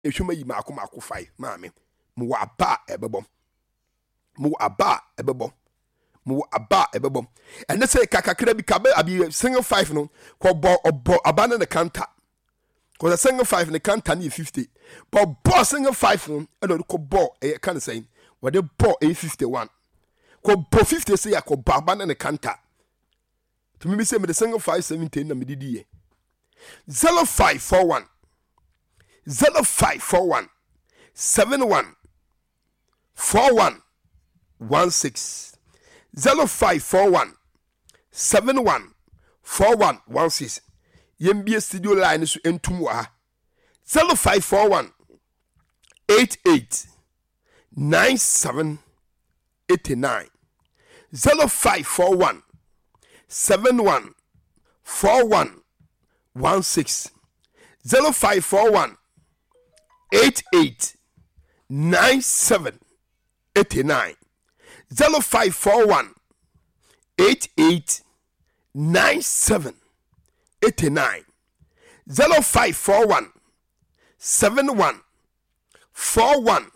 ehwema yi maako 5 maame mo wa aba ebebom mo aba ebebom mo aba ebebom ene say kakakra bi kabe abi single 5 no ko bo aba na kanta ko the single 5 ne kanta na 50 but bo single 5 no e do ko bo e kan say we de bo e 51 ko bo 50 say ya ko aba na kanta to me say me the single 5 17 na me didi ye 0541 0541 71 41 16 0541 71 41 16 yembie studio line so entum wa 0541 88 97 89 0541 71 41 16 0541 88 97 89 0541 88 97 89 0541 71 41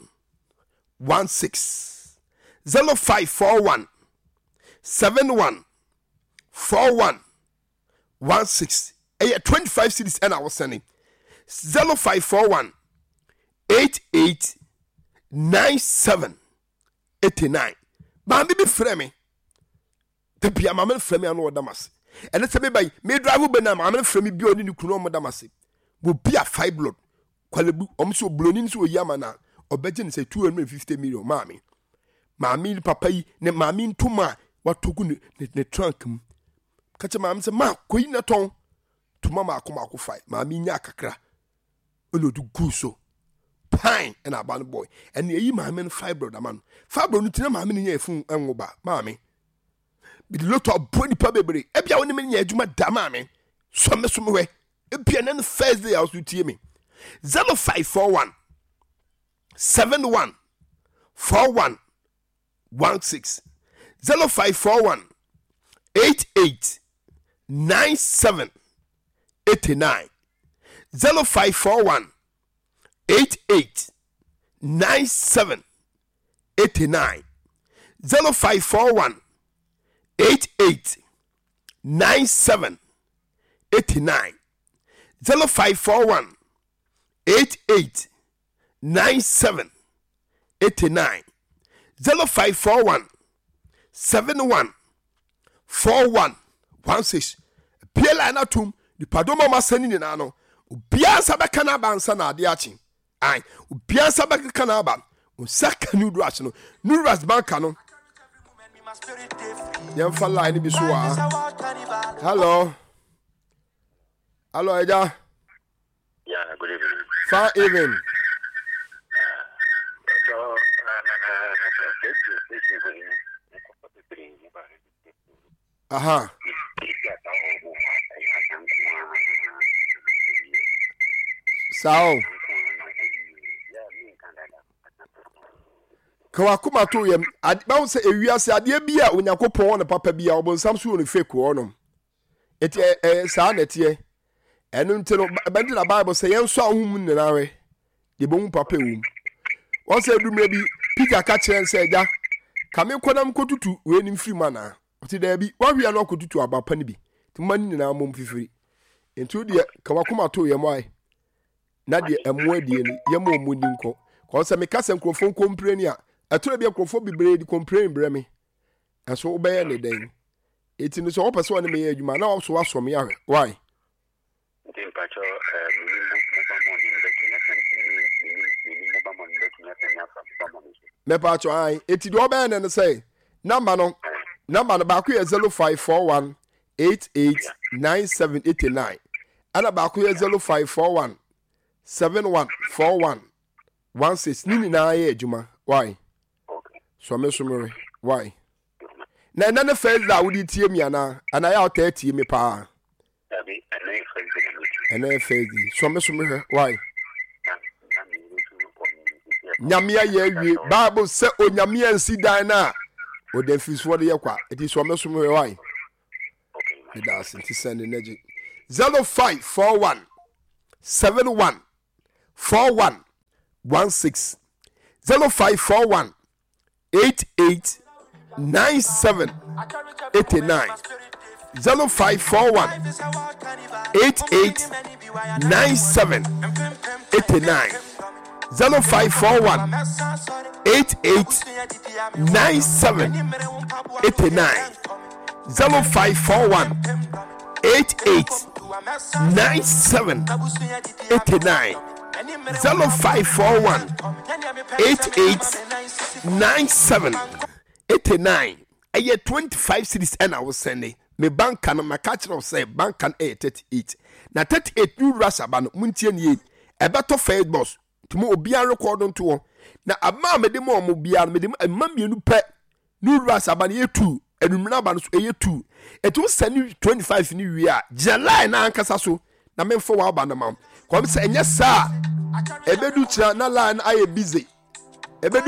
16 0541 71 41 16 25 cities and I was sending 0541 88 97 89 Bambi be frame the pia mama frame anu damas and let's say by me drive be na mama frame bi oni kunu mo damas wo bia 5 blood kwalebu omso blonin so yama na obeje ne say 250 million mami papa yi ne mami ntoma watogu ne trunk m kache mami se ma koyi na ton tuma mako 5 mami nya kakra ono du guso pine and a bad boy and ye mami 5 brother man 5 brother tina mami nya efun enwoba mami bi the lot of body pa bebre e bia woni me nya adwuma da mami so me we e bia na first day house tie me 0541 71 41 16 0541 88 97 89 0541 88 97 89 0541 88 97 89 0541 88 97 89 0541 71 41 16 Piela na tum di padoma masani ni na no obia sabeka na bansa na ade achi ai obia sabeka na ba usaka ni duachi no nuras banka no yam fa line bi so hello eja yeah, good evening. fine evening aha sao kwa kuma to yem ba se ewiase ade bia onyankopon ne papa bia obonsam so no fake wonom eti saa nete enu ntino ba ndi na bible say yenso ahum nnawe de bomu papa wum won say dumre bi Peter ka kire say ja kame konam kotutu we ni mfiri mana oti da bi wa hwia no kotutu abapa ni bi ti mani na mom fifiri entu de kwa kuma to yem ai na de emu adie ni yem omuni nko ko se me kasa nkrofon kompreni a atore bi nkrofo bibre di kompreni breme aso obeye ne den eti no so wo pese woni me ye adwuma na wo so asom ya why Timpacho me pacho ai eti do obeye ne say number no ba ko ye 0541 88 97 89 ana ba ko ye 0541 7141 16 nini na ye adwuma why so me sumure why na na first da wudi tie mi ana ya o ta tie mi pa ana first so me sumure why nyamia ye wi bible say onyamia nsi dan na o den fiswo de yakwa eti so me sumure why that's it send energy 0541 71 41 16 0541 88 97 89 0541 88 97 89 0541 88 97 89 0541 88 97 89 0541 88 97 89 aye 25 cities and I was sending me bank and my catcher of say bank and 38 na 38 new rasa ban muntie nie e beto faith boss timo obia record to na ama me de mo bia me de ma mienu pe new rasa ban ye 2 enumra ban so ye 2 etu send 25 ni wi a July na ankasa so na me fo wa ban ma kom se enye sa ebedu kira na line aye busy